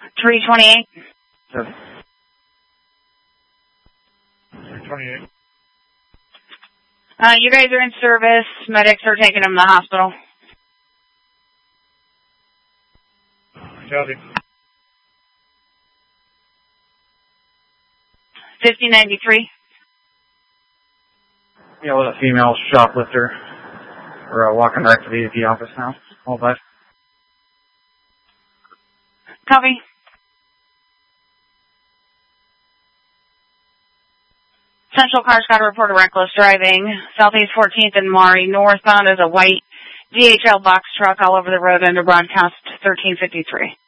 328. 328. You guys are in service. Medics are taking him to the hospital. Copy. 5093. Yeah, with a female shoplifter. We're walking right to the AP office now. All five. Copy. Central Car's got a report of reckless driving. Southeast 14th and Maury. Northbound is a white DHL box truck all over the road under broadcast 1353.